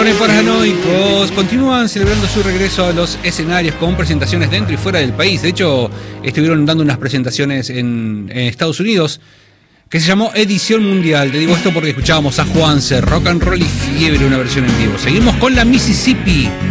Contemporanoicos continúan celebrando su regreso a los escenarios con presentaciones dentro y fuera del país. De hecho, estuvieron dando unas presentaciones en Estados Unidos que se llamó Edición Mundial. Te digo esto porque escuchábamos a Juanse, Rock and Roll y Fiebre, una versión en vivo. Seguimos con la Mississippi.